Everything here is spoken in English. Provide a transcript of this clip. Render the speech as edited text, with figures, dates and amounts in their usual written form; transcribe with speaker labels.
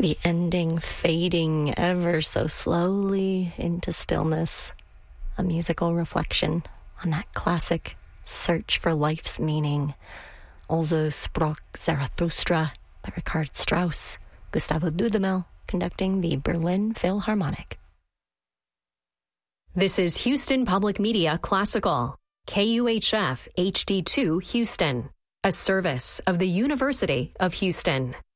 Speaker 1: The ending fading ever so slowly into stillness, a musical reflection on that classic search for life's meaning. Also sprach Zarathustra by Richard Strauss, Gustavo Dudamel conducting the Berlin Philharmonic.
Speaker 2: This is Houston Public Media Classical, KUHF HD2 Houston, a service of the University of Houston.